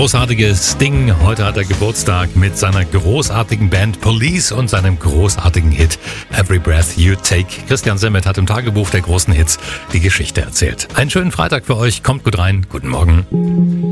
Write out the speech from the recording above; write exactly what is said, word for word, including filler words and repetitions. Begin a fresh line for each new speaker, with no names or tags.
großartige Sting. Heute hat er Geburtstag mit seiner großartigen Band Police und seinem großartigen Hit Every Breath You Take. Christian Simmet hat im Tagebuch der großen Hits die Geschichte erzählt. Einen schönen Freitag für euch. Kommt gut rein. Guten Morgen.